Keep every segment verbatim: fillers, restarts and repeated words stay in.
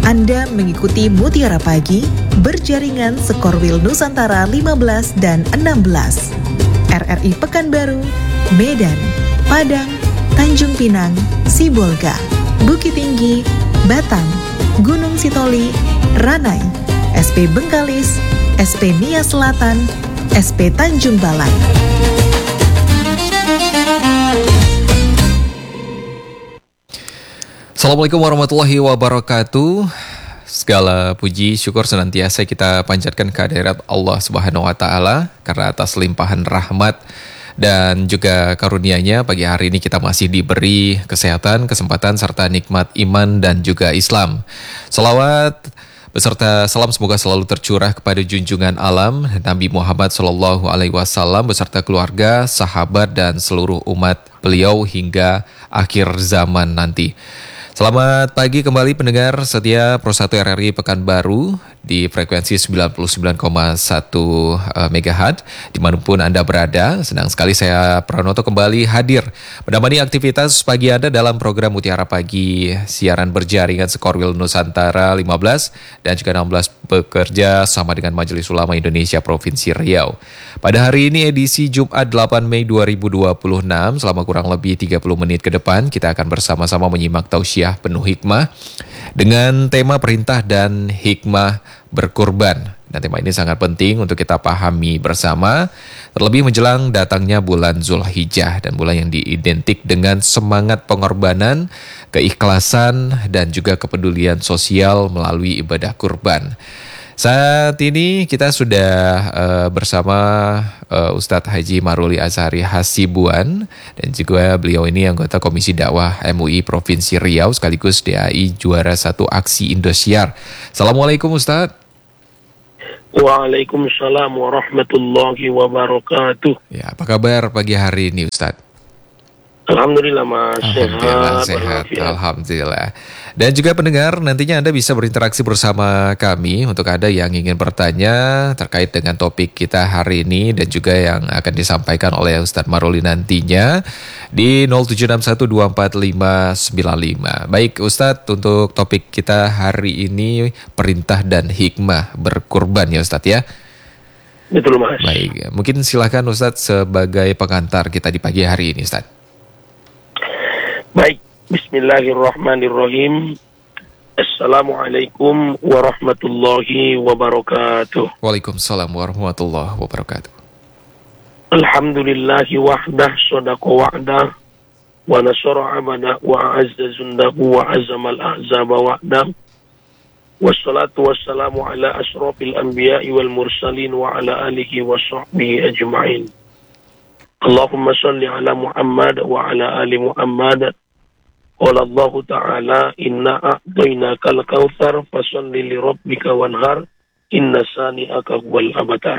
Anda mengikuti Mutiara Pagi berjaringan Skorwil Nusantara lima belas dan enam belas. R R I Pekanbaru, Medan, Padang, Tanjung Pinang, Sibolga, Bukit Tinggi, Batang, Gunung Sitoli, Ranai, S P Bengkalis, S P Nia Selatan, S P Tanjung Balai. Assalamualaikum warahmatullahi wabarakatuh. Segala puji syukur senantiasa kita panjatkan kehadirat Allah Subhanahu wa taala karena atas limpahan rahmat dan juga karunia-Nya pagi hari ini kita masih diberi kesehatan, kesempatan serta nikmat iman dan juga Islam. Selawat beserta salam semoga selalu tercurah kepada junjungan alam Nabi Muhammad Shallallahu Alaihi Wasallam beserta keluarga, sahabat dan seluruh umat beliau hingga akhir zaman nanti. Selamat pagi kembali pendengar setia Pro satu R R I Pekanbaru di frekuensi sembilan puluh sembilan koma satu megahertz dimanapun Anda berada. Senang sekali saya Pranoto kembali hadir menemani aktivitas pagi Anda dalam program Mutiara Pagi siaran berjaringan Skorwil Nusantara lima belas dan juga enam belas bekerja sama dengan Majelis Ulama Indonesia Provinsi Riau. Pada hari ini edisi Jumat delapan Mei dua ribu dua puluh enam selama kurang lebih tiga puluh menit ke depan kita akan bersama-sama menyimak tausiah penuh hikmah dengan tema perintah dan hikmah berkurban. Dan tema ini sangat penting untuk kita pahami bersama, terlebih menjelang datangnya bulan Zulhijjah dan bulan yang diidentik dengan semangat pengorbanan, keikhlasan dan juga kepedulian sosial melalui ibadah kurban. Saat ini kita sudah uh, bersama uh, Ustadz Haji Maruli Azhari Hasibuan dan juga beliau ini anggota Komisi Dakwah M U I Provinsi Riau sekaligus D A I juara satu aksi Indosiar. Assalamualaikum Ustadz. Waalaikumsalam warahmatullahi wabarakatuh. Ya, apa kabar pagi hari ini Ustadz? Alhamdulillah Mas, Alhamdulillah sehat, sehat. Alhamdulillah. Dan juga pendengar, nantinya Anda bisa berinteraksi bersama kami untuk Anda yang ingin bertanya terkait dengan topik kita hari ini dan juga yang akan disampaikan oleh Ustadz Maruli nantinya di nol tujuh enam satu dua empat lima sembilan lima. Baik Ustadz, untuk topik kita hari ini perintah dan hikmah berkurban ya Ustadz ya. Betul Mas. Baik, mungkin silakan Ustadz sebagai pengantar kita di pagi hari ini Ustadz. Baik, bismillahirrahmanirrahim. Assalamualaikum warahmatullahi wabarakatuh. Waalaikumsalam warahmatullahi wabarakatuh. Alhamdulillahi wahdah sadaqa wa'dah wa nasara abada wa azza zundahu wa azamal ahzaba wa'dah. Wassalatu wassalamu ala asrafil anbiya'i wal mursalin wa ala alihi wa sahbihi ajma'in. Allahumma salli ala Muhammad wa ala ali Muhammad. Qala Allah Ta'ala inna a'tainakal kautsar fasalli li rabbika wanhar inna sani'aka huwal abtar.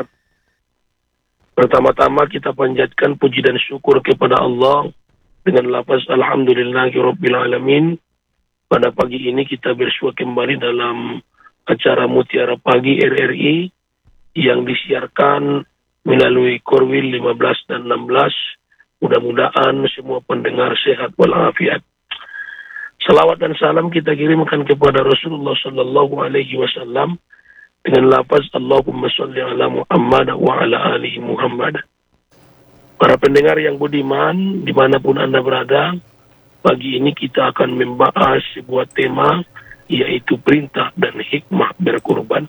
Pertama-tama kita panjatkan puji dan syukur kepada Allah dengan lafaz alhamdulillahi rabbil alamin. Pada pagi ini kita bersua kembali dalam acara Mutiara Pagi R R I yang disiarkan melalui Korwil lima belas dan enam belas. Mudah-mudahan semua pendengar sehat walafiat. Salawat dan salam kita kirimkan kepada Rasulullah Sallallahu Alaihi Wasallam dengan lafaz Allahumma salli ala Muhammad wa ala alihi Muhammad. Para pendengar yang budiman, dimanapun Anda berada, pagi ini kita akan membahas sebuah tema yaitu perintah dan hikmah berkurban.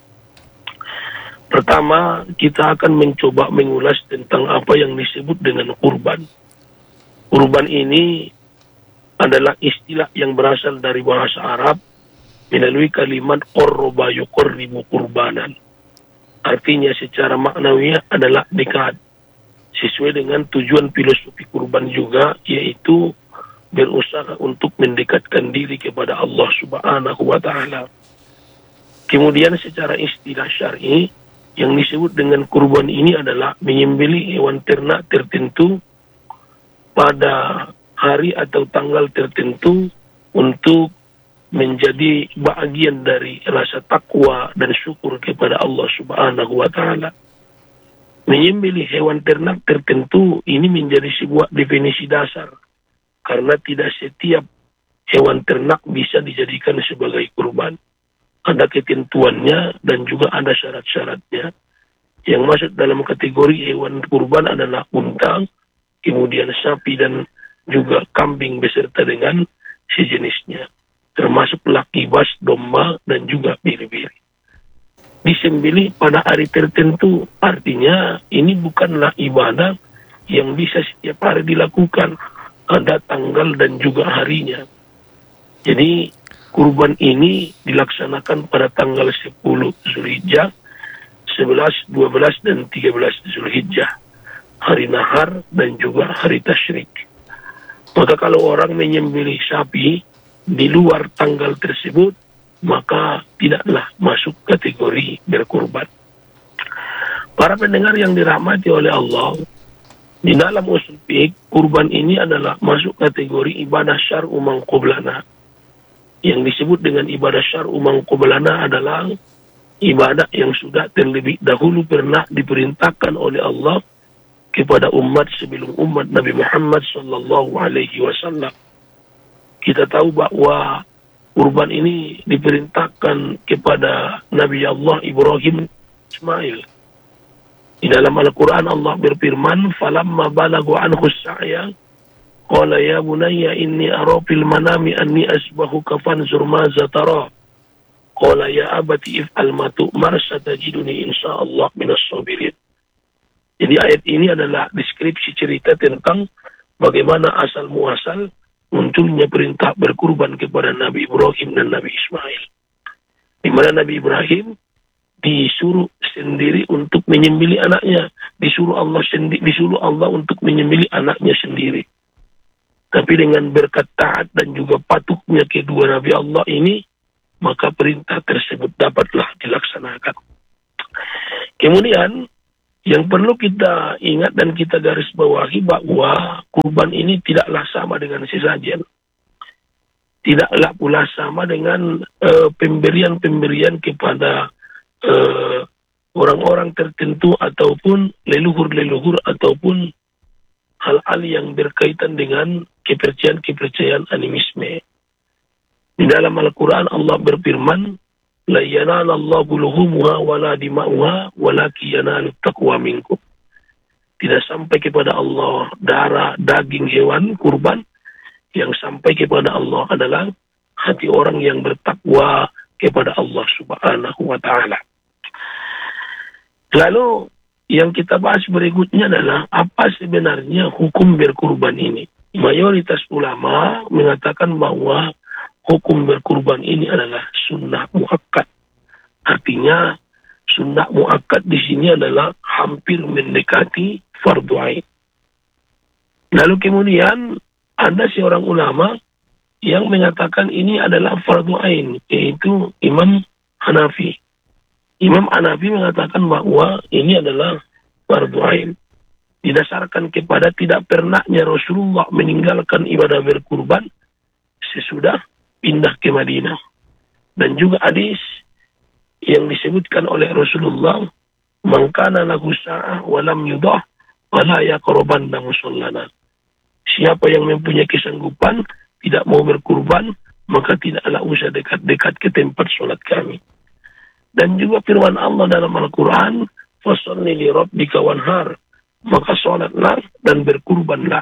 Pertama, kita akan mencoba mengulas tentang apa yang disebut dengan kurban. Kurban ini adalah istilah yang berasal dari bahasa Arab melalui kalimat qarraba yuqarribu qurbanan. Artinya secara maknawiah adalah dekat. Sesuai dengan tujuan filosofi kurban juga, yaitu berusaha untuk mendekatkan diri kepada Allah Subhanahu wa taala. Kemudian secara istilah syar'i yang disebut dengan kurban ini adalah menyembelih hewan ternak tertentu pada hari atau tanggal tertentu untuk menjadi bagian dari rasa takwa dan syukur kepada Allah Subhanahu wa taala. Menyembelih hewan ternak tertentu ini menjadi sebuah definisi dasar karena tidak setiap hewan ternak bisa dijadikan sebagai kurban. ada ketentuannya dan juga ada syarat-syaratnya. Yang masuk dalam kategori hewan kurban adalah unta, kemudian sapi dan juga kambing beserta dengan sejenisnya, termasuklah kibas, domba dan juga biri-biri. Disembelih pada hari tertentu, artinya ini bukanlah ibadah yang bisa setiap hari dilakukan, ada tanggal dan juga harinya. Jadi kurban ini dilaksanakan pada tanggal sepuluh Zulhijjah, sebelas, dua belas, dan tiga belas Zulhijjah, hari nahar dan juga hari tasyrik. Maka kalau orang menyembelih sapi di luar tanggal tersebut, maka tidaklah masuk kategori berkurban. Para pendengar yang dirahmati oleh Allah, di dalam usul fiqh, kurban ini adalah masuk kategori ibadah syar'u man qablana. Yang disebut dengan ibadah syar'u man qablana adalah ibadah yang sudah terlebih dahulu pernah diperintahkan oleh Allah kepada umat sebelum umat Nabi Muhammad sallallahu alaihi wasallam. Kita tahu bahwa kurban ini diperintahkan kepada Nabi Allah Ibrahim Ismail. Di dalam Al-Quran Allah berfirman, "Falamma balagu anhu as-sa'ya, qala ya bunayya inni ara fil manami anni asbahuka fanzur maza tara." Qala ya abati if'al ma tu'mar satajiduni insyaallah minas sabirin. Jadi ayat ini adalah deskripsi cerita tentang bagaimana asal muasal munculnya perintah berkurban kepada Nabi Ibrahim dan Nabi Ismail. Di mana Nabi Ibrahim disuruh sendiri untuk menyembelih anaknya, disuruh Allah sendiri, disuruh Allah untuk menyembelih anaknya sendiri. Tapi dengan berkat taat dan juga patuhnya kedua Nabi Allah ini, maka perintah tersebut dapatlah dilaksanakan. Kemudian yang perlu kita ingat dan kita garis bawahi bahwa kurban ini tidaklah sama dengan sesajen. Tidaklah pula sama dengan uh, pemberian-pemberian kepada uh, orang-orang tertentu ataupun leluhur-leluhur ataupun hal-hal yang berkaitan dengan kepercayaan-kepercayaan animisme. Di dalam Al-Quran Allah berfirman, la yanalallahu luhumuha wala dima'uha walakin yanalut taqwa minkum. Tidak sampai kepada Allah darah daging hewan kurban, yang sampai kepada Allah adalah hati orang yang bertakwa kepada Allah Subhanahu wa taala. Lalu yang kita bahas berikutnya adalah apa sebenarnya hukum berkurban ini. Mayoritas ulama mengatakan bahwa hukum berkurban ini adalah sunnah muakkad. Artinya sunnah muakkad di sini adalah hampir mendekati fardu ain. Lalu kemudian ada seorang ulama yang mengatakan ini adalah fardu ain, yaitu Imam Hanafi. Imam Hanafi mengatakan bahwa ini adalah fardu ain, didasarkan kepada tidak pernahnya Rasulullah meninggalkan ibadah berkurban sesudah pindah ke Madinah. Dan juga hadis yang disebutkan oleh Rasulullah, "Man kana lahu sa'ah wa lam yudah fala yaqrabanna musallana." Siapa yang mempunyai kesanggupan tidak mau berkurban, maka tidaklah usah dekat-dekat ke tempat sholat kami. Dan juga firman Allah dalam Al-Quran, "Fasholli li rabbika wanhar." Maka sholatlah dan berkurbanlah.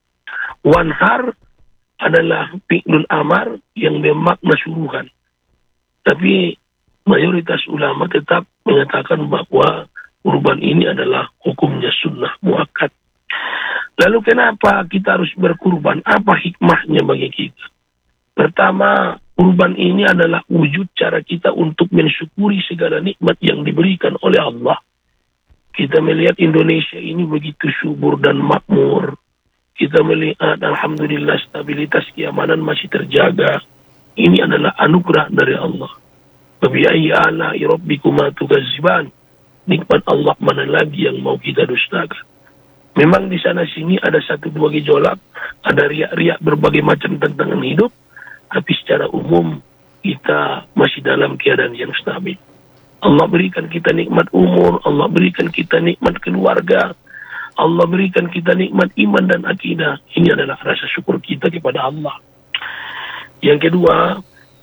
Wanhar adalah fi'lul amar yang bermakna suruhan. Tapi mayoritas ulama tetap mengatakan bahwa kurban ini adalah hukumnya sunnah muakkad. Lalu kenapa kita harus berkurban? Apa hikmahnya bagi kita? Pertama, kurban ini adalah wujud cara kita untuk mensyukuri segala nikmat yang diberikan oleh Allah. Kita melihat Indonesia ini begitu subur dan makmur. Kita melihat alhamdulillah stabilitas keamanan masih terjaga. Ini adalah anugerah dari Allah. Fabi'ayyi ala'i rabbikuma tukazziban. Nikmat Allah mana lagi yang mau kita dustakan? Memang di sana sini ada satu dua gejolak, ada riak-riak berbagai macam tantangan hidup, tapi secara umum kita masih dalam keadaan yang stabil. Allah berikan kita nikmat umur, Allah berikan kita nikmat keluarga, Allah berikan kita nikmat iman dan akidah. Ini adalah rasa syukur kita kepada Allah. Yang kedua,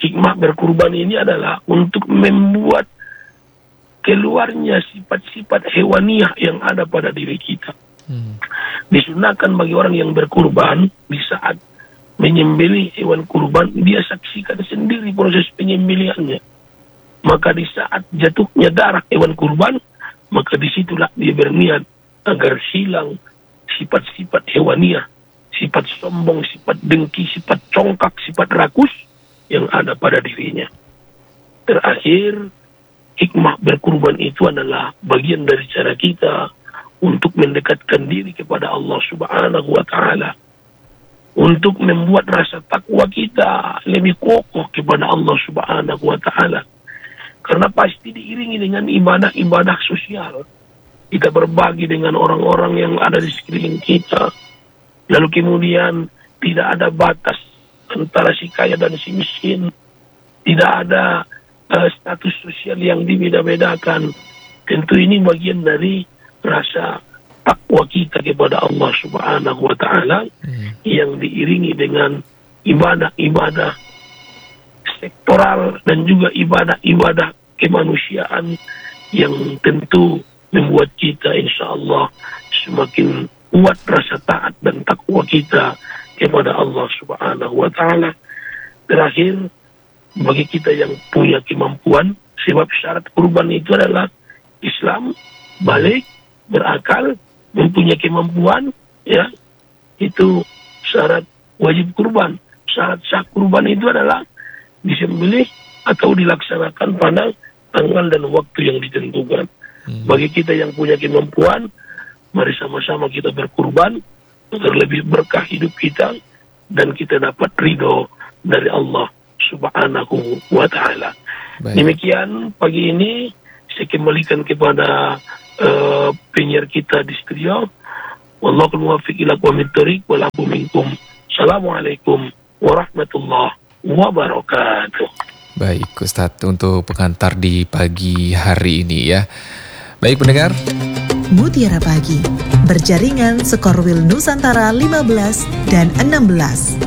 hikmah berkurban ini adalah untuk membuat keluarnya sifat-sifat hewaniah yang ada pada diri kita. Hmm. Disunahkan bagi orang yang berkurban di saat menyembelih hewan kurban, dia saksikan sendiri proses penyembelihannya. Maka di saat jatuhnya darah hewan kurban, maka disitulah dia berniat agar hilang sifat-sifat hewaniah, sifat sombong, sifat dengki, sifat congkak, sifat rakus yang ada pada dirinya. Terakhir, hikmah berkurban itu adalah bagian dari cara kita untuk mendekatkan diri kepada Allah Subhanahu wa Ta'ala, untuk membuat rasa takwa kita lebih kokoh kepada Allah Subhanahu wa Ta'ala. Karena pasti diiringi dengan ibadah-ibadah sosial. Kita berbagi dengan orang-orang yang ada di sekeliling kita. Lalu kemudian tidak ada batas antara si kaya dan si miskin. Tidak ada uh, status sosial yang dibeda-bedakan. Tentu ini bagian dari rasa takwa kita kepada Allah Subhanahu wa Ta'ala hmm. yang diiringi dengan ibadah-ibadah sektoral dan juga ibadah-ibadah kemanusiaan yang tentu membuat kita insya Allah semakin kuat rasa taat dan takwa kita kepada Allah Subhanahu wa Ta'ala. Terakhir, bagi kita yang punya kemampuan, sebab syarat kurban itu adalah Islam, balik, berakal, mempunyai kemampuan, ya, itu syarat wajib kurban. Syarat sah kurban itu adalah disembelih atau dilaksanakan pada tanggal dan waktu yang ditentukan. Hmm. Bagi kita yang punya kemampuan, mari sama-sama kita berkurban agar lebih berkah hidup kita dan kita dapat ridho dari Allah Subhanahu wa Ta'ala. Demikian pagi ini saya kembalikan kepada uh, penyiar kita di studio. Wallahul muwaffiq ila aqwamit thoriq wal afu minkum. Assalamualaikum warahmatullahi wabarakatuh. Baik, Ustadz, untuk pengantar di pagi hari ini ya. Baik pendengar, Mutiara Pagi berjaringan Skorwil Nusantara lima belas dan enam belas.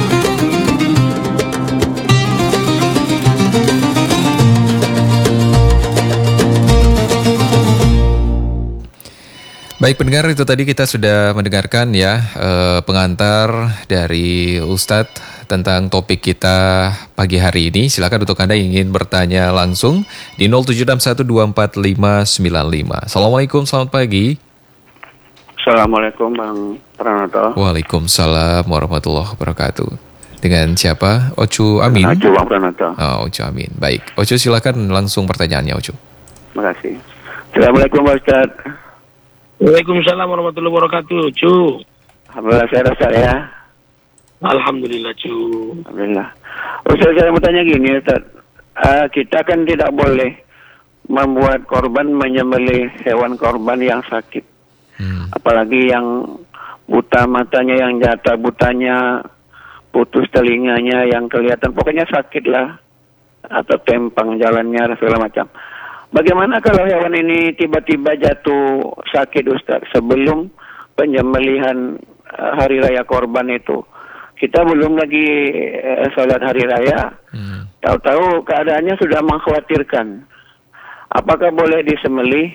Baik pendengar, itu tadi kita sudah mendengarkan ya eh, pengantar dari Ustadz tentang topik kita pagi hari ini. Silakan untuk Anda yang ingin bertanya langsung di nol tujuh enam satu dua empat lima sembilan lima. Assalamualaikum, selamat pagi. Assalamualaikum Bang Pranoto. Waalaikumsalam warahmatullahi wabarakatuh. Dengan siapa? Ocu Amin. Ocu Bang Pranoto. Oh, Ocu Amin. Baik, Ocu silakan langsung pertanyaannya, Ocu. Terima kasih. Assalamualaikum Pak Ustaz. Waalaikumsalam warahmatullahi wabarakatuh, Cu. Alhamdulillah saya rasa ya. Alhamdulillah, Cu. Alhamdulillah. Ustaz, saya mau tanya gini, Ustaz. Uh, kita kan tidak boleh membuat korban menyembelih hewan korban yang sakit. Hmm. Apalagi yang buta matanya, yang jatuh butanya, putus telinganya, yang kelihatan pokoknya sakit lah. Atau tempang jalannya, segala macam. Bagaimana kalau hewan ini tiba-tiba jatuh sakit, Ustaz, sebelum penyembelihan uh, hari raya korban itu? Kita belum lagi uh, sholat hari raya, hmm. tahu-tahu keadaannya sudah mengkhawatirkan. Apakah boleh disembelih?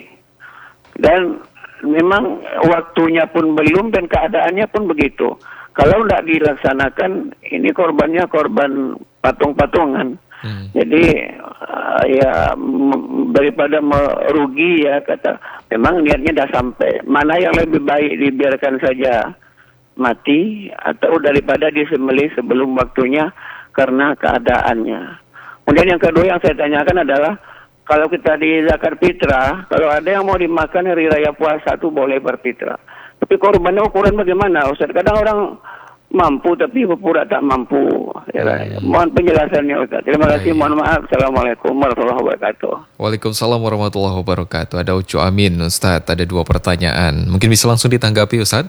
Dan memang waktunya pun belum dan keadaannya pun begitu. Kalau tidak dilaksanakan, ini korbannya korban patung-patungan. Hmm. Jadi uh, ya m- daripada merugi ya kata, memang niatnya dah sampai. Mana yang lebih baik dibiarkan saja mati atau daripada disembelih sebelum waktunya karena keadaannya. Kemudian yang kedua yang saya tanyakan adalah kalau kita di zakat fitrah, kalau ada yang mau dimakan hari raya puasa itu boleh berfitrah. Tapi korbannya ukuran bagaimana, Ustaz? Kadang orang mampu tapi pura tak mampu. Ya, hmm. Mohon penjelasannya, Ustaz. Terima kasih. Mohon maaf. Assalamualaikum warahmatullahi wabarakatuh. Waalaikumsalam warahmatullahi wabarakatuh. Ada Ucu Amin, Ustaz. Ada dua pertanyaan. Mungkin bisa langsung ditanggapi, Ustaz?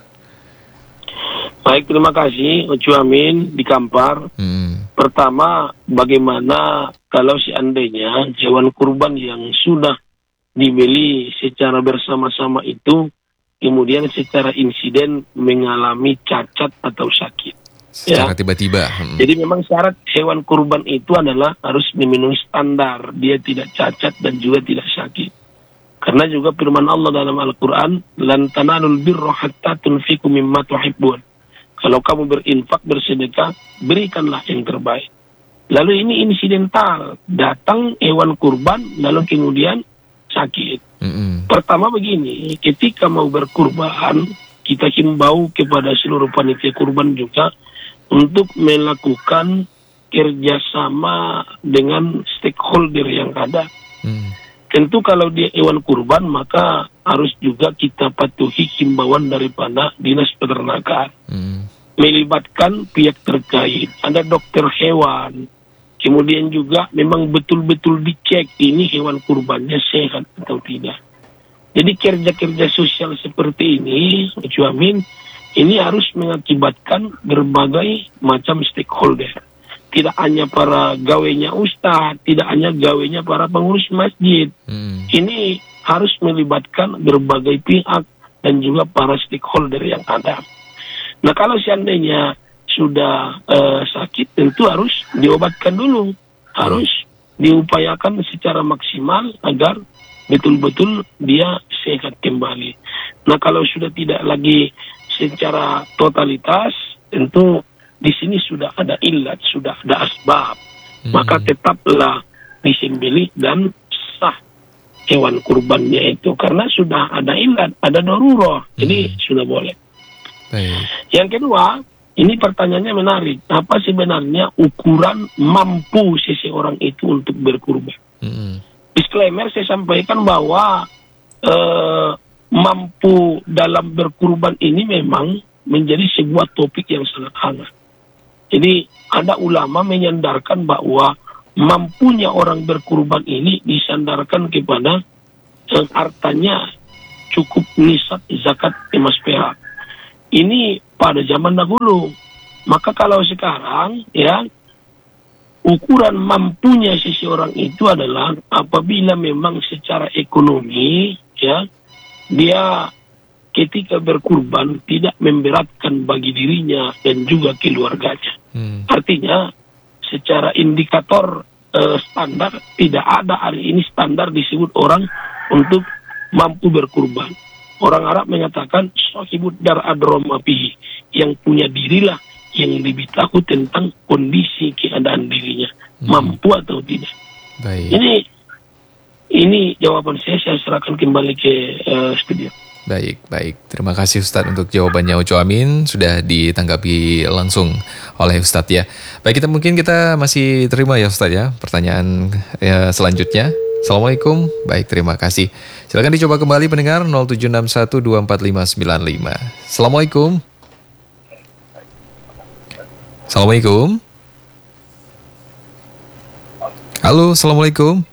Baik, terima kasih Ucu Amin di Kampar. Hmm. Pertama, bagaimana kalau seandainya hewan kurban yang sudah dibeli secara bersama-sama itu kemudian secara insiden mengalami cacat atau sakit. Secara tiba-tiba. Hmm. Jadi memang syarat hewan kurban itu adalah harus memenuhi standar. Dia tidak cacat dan juga tidak sakit. Karena juga firman Allah dalam Al-Quran, lan tanalul birra hatta tunfiqu mimma tuhibbun. Kalau kamu berinfak, bersedekah, berikanlah yang terbaik. Lalu ini insidental. Datang hewan kurban, lalu kemudian sakit. Mm-hmm. Pertama begini, ketika mau berkurban, kita himbau kepada seluruh panitia kurban juga untuk melakukan kerjasama dengan stakeholder yang ada. Hmm. Tentu kalau dia hewan kurban, maka harus juga kita patuhi himbauan daripada Dinas Peternakan. Hmm. Melibatkan pihak terkait. Ada dokter hewan. Kemudian juga memang betul-betul dicek ini hewan kurbannya sehat atau tidak. Jadi kerja-kerja sosial seperti ini, Cuamin, ini harus mengakibatkan berbagai macam stakeholder. Tidak hanya para gawainya ustaz, tidak hanya gawainya para pengurus masjid. Hmm. Ini harus melibatkan berbagai pihak dan juga para stakeholder yang ada. Nah, kalau seandainya sudah uh, sakit, tentu harus diobatkan dulu. Harus diupayakan secara maksimal agar betul-betul dia sehat kembali. Nah, kalau sudah tidak lagi secara totalitas, tentu di sini sudah ada ilat, sudah ada asbab. Hmm. Maka tetaplah disembelih dan sah hewan kurbannya itu. Karena sudah ada ilat, ada darurah. Jadi hmm. sudah boleh. Baik. Yang kedua, ini pertanyaannya menarik. Apa sebenarnya ukuran mampu seseorang itu untuk berkurban? Hmm. Disclaimer, saya sampaikan bahwa eh, mampu dalam berkurban ini memang menjadi sebuah topik yang sangat hangat. Jadi ada ulama menyandarkan bahwa mampunya orang berkurban ini disandarkan kepada yang hartanya cukup nisab zakat emas perak. Ini pada zaman dahulu. Maka kalau sekarang ya ukuran mampunya seseorang itu adalah apabila memang secara ekonomi ya dia ketika berkurban tidak memberatkan bagi dirinya dan juga keluarganya. Hmm. Artinya secara indikator uh, standar tidak ada hari ini standar disebut orang untuk mampu berkurban. Orang Arab mengatakan sahibud dar adrom apihi, yang punya dirilah yang lebih tahu tentang kondisi keadaan dirinya, hmm. mampu atau tidak. Baik. Ini ini jawaban saya, saya serahkan kembali ke uh, studio. Baik, baik. Terima kasih Ustadz untuk jawabannya Ucu Amin. Sudah ditanggapi langsung oleh Ustadz ya. Baik, kita mungkin kita masih terima ya Ustadz ya pertanyaan ya, selanjutnya. Assalamualaikum. Baik, terima kasih. Silakan dicoba kembali pendengar nol tujuh enam satu dua empat lima sembilan lima. Assalamualaikum. Assalamualaikum. Halo, Assalamualaikum.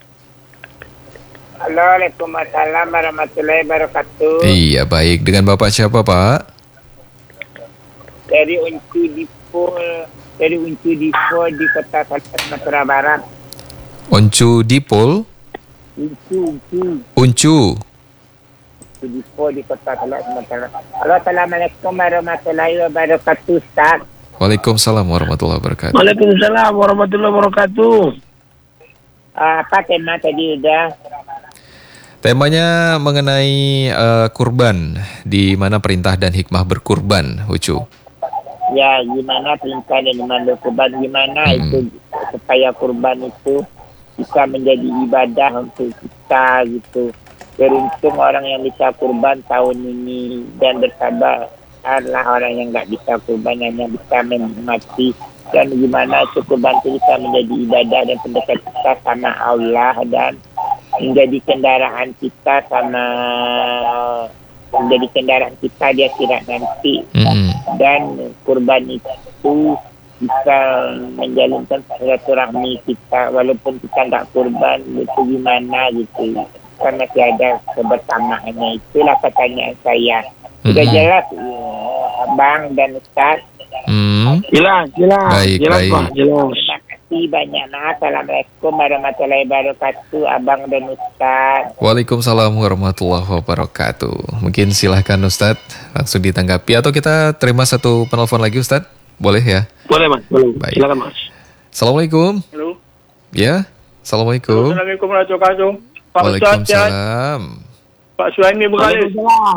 Waalaikumsalam warahmatullahi wabarakatuh. Iya, baik. Dengan Bapak siapa, Pak? Dari Uncu Dipol, dari Uncu Dipol di Kota Sumatera Barat. Uncu Dipol? Uncu, Uncu. Uncu. Uncu Dipol di Kota Sumatera Barat. Halo, assalamualaikum warahmatullahi wabarakatuh, Ustaz. Waalaikumsalam warahmatullahi wabarakatuh. Waalaikumsalam warahmatullahi wabarakatuh. Apa tema tadi udah? Temanya mengenai uh, kurban, di mana perintah dan hikmah berkurban, Ucu. Ya, gimana perintah dan hikmah berkurban, gimana hmm. itu supaya kurban itu bisa menjadi ibadah untuk kita gitu. Beruntung orang yang bisa kurban tahun ini dan bersabar adalah orang yang nggak bisa kurban, hanya bisa menikmati. Dan gimana itu kurban itu bisa menjadi ibadah dan pendekat kita sama Allah dan menjadi kendaraan kita sama menjadi kendaraan kita di akhirat nanti. Mm. Dan kurban itu bisa menjalinkan silaturahmi kita walaupun kita nggak kurban, itu gimana gitu, karena masih ada kebersamaannya. Itulah pertanyaan saya. Sudah mm. jelas ya, Abang dan Ustaz. Hmm. Jelas, jelas, baik, jelas, baik. Pak, jelas. Terima kasih banyak. Nah, assalamualaikum warahmatullahi wabarakatuh, Abang dan Ustaz. Waalaikumsalam warahmatullahi wabarakatuh. Mungkin silahkan Ustaz langsung ditanggapi atau kita terima satu penelpon lagi Ustaz. Boleh ya? Boleh Mas, boleh. Baik. Silakan Mas. Assalamualaikum. Halo. Ya, Assalamualaikum. Assalamualaikum warahmatullahi wabarakatuh. Pak Ustaz, Waalaikumsalam. Pak Suhaimi Bekalis.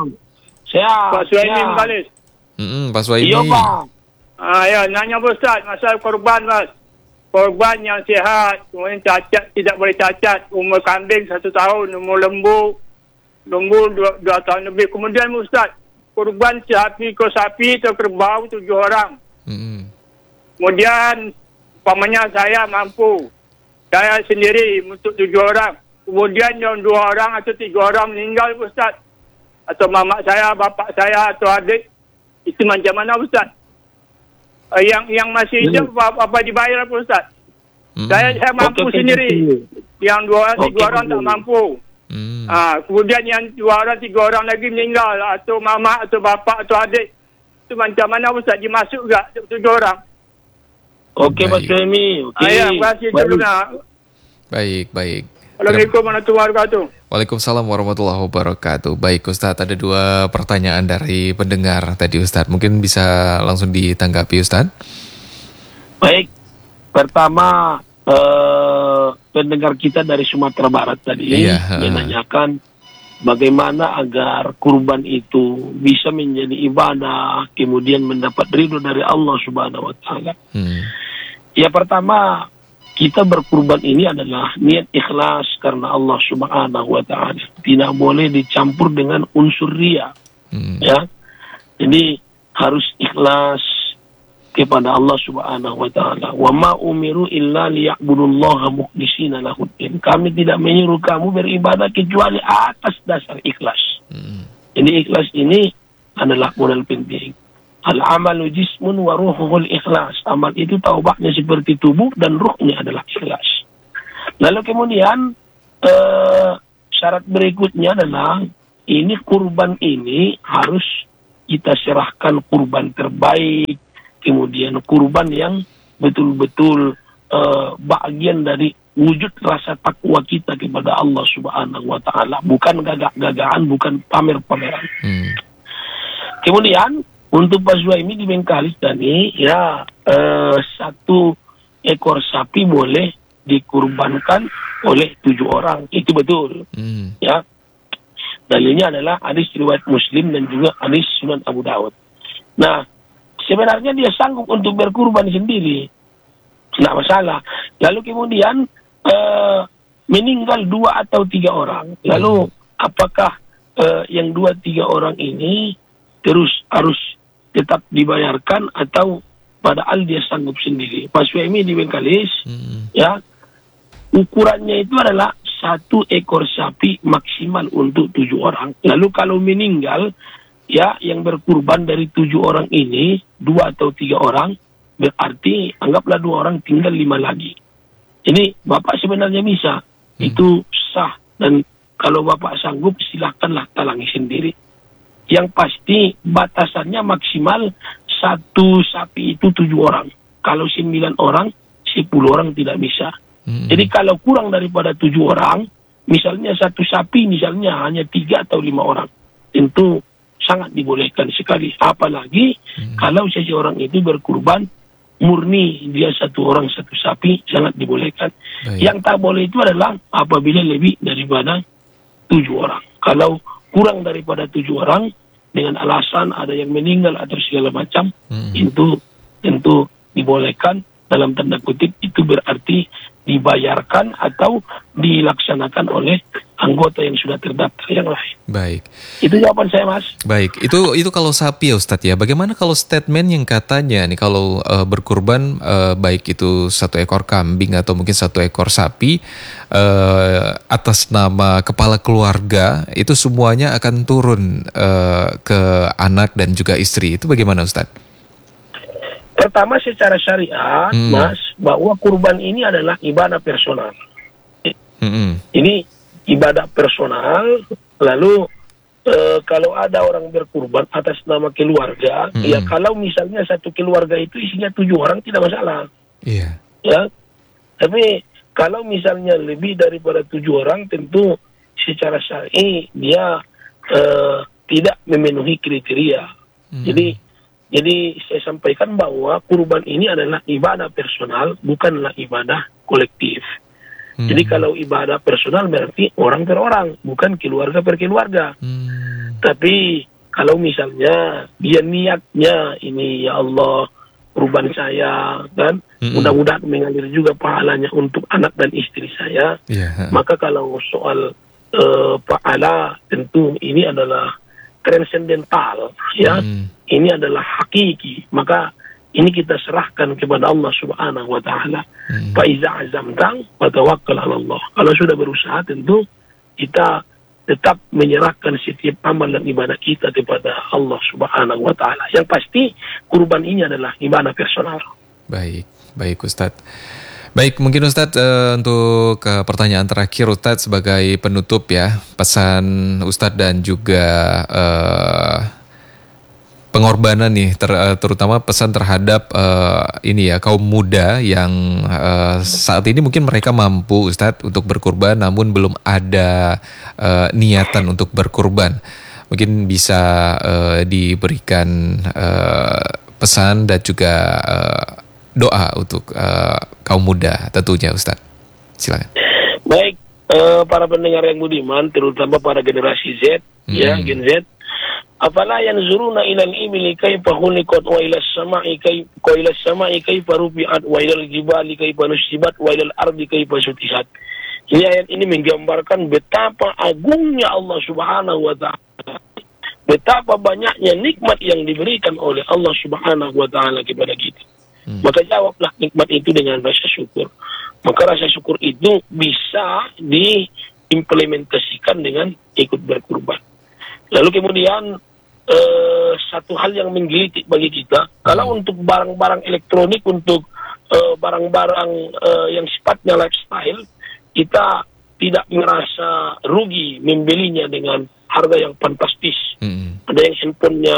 Sehat. Pak Suhaimi sehat. Bekalis. Mm-mm, Pak Suhaimi. Iya Pak. Ah, ya, nanya Pak Ustaz, masalah korban Mas. Korban yang sihat, kemudian cacat, tidak boleh cacat. Umur kambing satu tahun, umur lembu, lembu dua, dua tahun lebih. Kemudian Ustaz, korban sapi, kau sapi atau kerbau tujuh orang. Mm-mm. Kemudian, umpamanya saya mampu. Saya sendiri untuk tujuh orang. Kemudian yang dua orang atau tiga orang meninggal Ustaz. Atau mamak saya, bapak saya atau adik. Itu macam mana Ustaz? Uh, yang yang masih hidup apa, apa dibayar apa Ustaz? Mm-mm. Saya saya mampu Okey, okey, sendiri. okey. Yang dua orang, tiga Okey, orang tak okey. mampu. Mm. Ah, kemudian yang dua orang, tiga orang lagi meninggal. Atau mamak, atau bapak, atau adik. Itu macam mana Ustaz? Dimasuk tak tujuh orang? Okey Mas Baik. Suhaimi. Okey. Ah, ya, terima kasih Baik. dulu nak. Baik, baik. Assalamualaikum warahmatullahi wabarakatuh. Waalaikumsalam warahmatullahi wabarakatuh. Baik Ustadz, ada dua pertanyaan dari pendengar tadi Ustadz. Mungkin bisa langsung ditanggapi Ustadz. Baik. Pertama eh, pendengar kita dari Sumatera Barat tadi Iya. menanyakan bagaimana agar kurban itu bisa menjadi ibadah, kemudian mendapat ridho dari Allah Subhanahu wa taala. Hmm. Ya pertama, kita berkurban ini adalah niat ikhlas karena Allah Subhanahu wa taala. Tidak boleh dicampur dengan unsur riya. Hmm. Ya. Jadi harus ikhlas kepada Allah Subhanahu wa taala. Wa ma umiru illa liya'budullaha mukhlishina lahuddin. Kami tidak menyuruh kamu beribadah kecuali atas dasar ikhlas. Hmm. Jadi ikhlas ini adalah modal penting. Al-amalu jismun wa ruhuhul ikhlas. Amal itu taubatnya seperti tubuh dan ruhnya adalah ikhlas. Lalu kemudian eh, syarat berikutnya adalah ini kurban ini harus kita serahkan kurban terbaik, kemudian kurban yang betul-betul uh, bagian dari wujud rasa takwa kita kepada Allah Subhanahu wa taala, bukan gagah-gagahan, bukan pamer-pameran. Hmm. Kemudian untuk Pak Suhaimi di Bengkalis tadi ya uh, satu ekor sapi boleh dikurbankan oleh tujuh orang, itu betul. Hmm. Ya. Dalilnya adalah hadis riwayat Muslim dan juga hadis Sunan Abu Dawud. Nah, sebenarnya dia sanggup untuk berkurban sendiri, tidak masalah. Lalu kemudian uh, meninggal dua atau tiga orang. Lalu apakah uh, yang dua tiga orang ini terus harus tetap dibayarkan atau padahal dia sanggup sendiri? Pak Suhaimi di Bengkalis, Hmm. ya ukurannya itu adalah satu ekor sapi maksimal untuk tujuh orang. Lalu kalau meninggal, ya yang berkurban dari tujuh orang ini, dua atau tiga orang, berarti anggaplah dua orang tinggal lima lagi. Jadi Bapak sebenarnya bisa, hmm. itu sah. Dan kalau Bapak sanggup, silakanlah talangi sendiri. Yang pasti batasannya maksimal satu sapi itu tujuh orang. Kalau sembilan orang, sepuluh orang tidak bisa. Hmm. Jadi kalau kurang daripada tujuh orang, misalnya satu sapi misalnya hanya tiga atau lima orang, tentu sangat dibolehkan sekali. Apalagi hmm. kalau seseorang itu berkurban murni dia satu orang satu sapi, sangat dibolehkan. Baik. Yang tak boleh itu adalah apabila lebih daripada tujuh orang. Kalau kurang daripada tujuh orang dengan alasan ada yang meninggal atau segala macam, hmm. itu tentu dibolehkan. Dalam tanda kutip itu berarti dibayarkan atau dilaksanakan oleh anggota yang sudah terdaftar yang lain. Baik. Itu jawaban saya, Mas. Baik, itu itu kalau sapi ya Ustadz ya. Bagaimana kalau statement yang katanya nih kalau uh, berkurban uh, baik itu satu ekor kambing atau mungkin satu ekor sapi uh, atas nama kepala keluarga itu semuanya akan turun uh, ke anak dan juga istri. Itu bagaimana Ustadz? Pertama secara syariat, hmm. Mas, bahwa kurban ini adalah ibadah personal. Hmm. Ini ibadah personal, lalu e, kalau ada orang berkurban atas nama keluarga, hmm. ya kalau misalnya satu keluarga itu isinya tujuh orang tidak masalah. Iya. Yeah. Ya, tapi kalau misalnya lebih daripada tujuh orang, tentu secara syar'i dia e, tidak memenuhi kriteria. Hmm. Jadi Jadi saya sampaikan bahwa kurban ini adalah ibadah personal, bukanlah ibadah kolektif. Hmm. Jadi kalau ibadah personal berarti orang per orang, bukan keluarga per keluarga. Hmm. Tapi kalau misalnya dia niatnya ini, ya Allah, kurban saya, kan, hmm. mudah-mudahan mengalir juga pahalanya untuk anak dan istri saya. Yeah. Maka kalau soal uh, pahala, tentu ini adalah transendental, ya. Hmm. Ini adalah hakiki. Maka ini kita serahkan kepada Allah Subhanahu wa taala. Hmm. Fa iza azamta wa tawakkal 'ala Allah. Kalau sudah berusaha, tentu kita tetap menyerahkan setiap amal dan ibadah kita kepada Allah Subhanahu wa taala. Yang pasti kurban ini adalah ibadah personal. Baik, baik Ustadz. Baik, mungkin Ustadz uh, untuk uh, pertanyaan terakhir Ustadz sebagai penutup ya, pesan Ustadz dan juga uh, pengorbanan nih, ter, uh, terutama pesan terhadap uh, ini ya kaum muda yang uh, saat ini mungkin mereka mampu Ustadz untuk berkurban, namun belum ada uh, niatan untuk berkurban. Mungkin bisa uh, diberikan uh, pesan dan juga uh, doa untuk uh, kaum muda tentunya Ustaz. Silakan. Baik, uh, para pendengar yang budiman, terutama para generasi Z, hmm. ya, Gen Z. Afala yanzuruna ilal ibli kaifa khuliqat wa ilas sama'i kaifa ilas sama'i kaifa rufi'at wa ilal jibali kaifa nusibat wa ilal ardi kaifa sutihat. Ini ayat ini menggambarkan betapa agungnya Allah Subhanahu wa taala. Betapa banyaknya nikmat yang diberikan oleh Allah Subhanahu wa taala kepada kita. Hmm. Maka jawablah nikmat itu dengan rasa syukur. Maka rasa syukur itu bisa diimplementasikan dengan ikut berkurban. Lalu kemudian eh, satu hal yang menggelitik bagi kita, hmm. kalau untuk barang-barang elektronik, untuk eh, barang-barang eh, yang sifatnya lifestyle, kita tidak merasa rugi membelinya dengan harga yang fantastis. Hmm. Ada yang handphonenya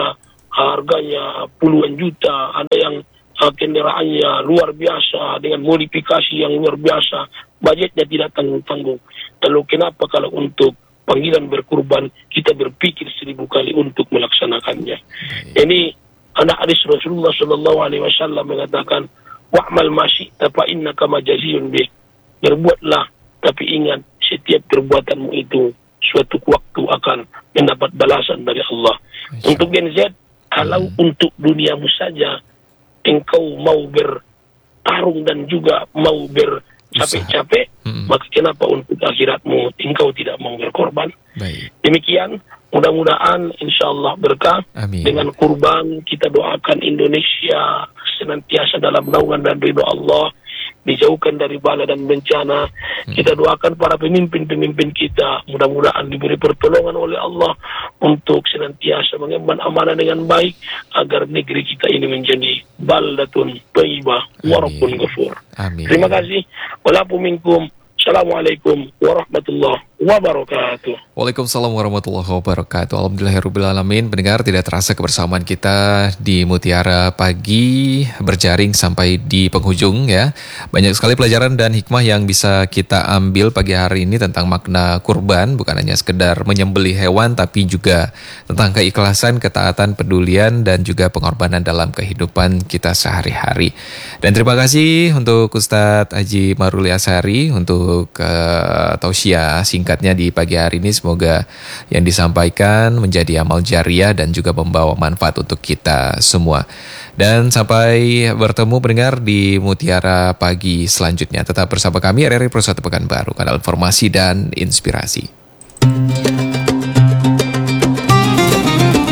harganya puluhan juta, ada yang kendaraannya luar biasa dengan modifikasi yang luar biasa, budgetnya tidak tanggung-tanggung. Lalu kenapa kalau untuk panggilan berkurban kita berpikir seribu kali untuk melaksanakannya? Ini anak hadis Rasulullah Shallallahu Alaihi Wasallam mengatakan, wa'mal masyita fa innaka majaziyun bih. Berbuatlah, tapi ingat setiap perbuatanmu itu suatu waktu akan mendapat balasan dari Allah. Untuk Gen Z, kalau hmm. untuk duniamu saja engkau mau bertarung dan juga mau bercapek-capek, hmm. maka kenapa untuk akhiratmu engkau tidak mau berkorban? Baik. Demikian, mudah-mudahan insya-Allah berkah. Amin. Dengan kurban kita doakan Indonesia senantiasa dalam naungan dan ridho Allah, dijauhkan dari bala dan bencana. Hmm. Kita doakan para pemimpin-pemimpin kita, mudah-mudahan diberi pertolongan oleh Allah untuk senantiasa mengemban amanah dengan baik, agar negeri kita ini menjadi baldatun thayyibah wa rabbun ghafur. Terima kasih. Walaupun minkum. Assalamualaikum warahmatullahi wabarakatuh. Waalaikumsalam warahmatullahi wabarakatuh. Alhamdulillahirabbil alamin. Pendengar, tidak terasa kebersamaan kita di Mutiara Pagi berjaring sampai di penghujung ya. Banyak sekali pelajaran dan hikmah yang bisa kita ambil pagi hari ini tentang makna kurban, bukan hanya sekedar menyembelih hewan, tapi juga tentang keikhlasan, ketaatan, pedulian, dan juga pengorbanan dalam kehidupan kita sehari-hari. Dan terima kasih untuk Ustadz Haji Maruli Ashari untuk Untuk uh, tausiah singkatnya di pagi hari ini. Semoga yang disampaikan menjadi amal jariah dan juga membawa manfaat untuk kita semua. Dan sampai bertemu pendengar di Mutiara Pagi selanjutnya. Tetap bersama kami R R I Pro satu Pekanbaru, kanal informasi dan inspirasi.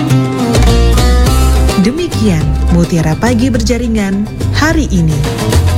Demikian Mutiara Pagi berjaringan hari ini.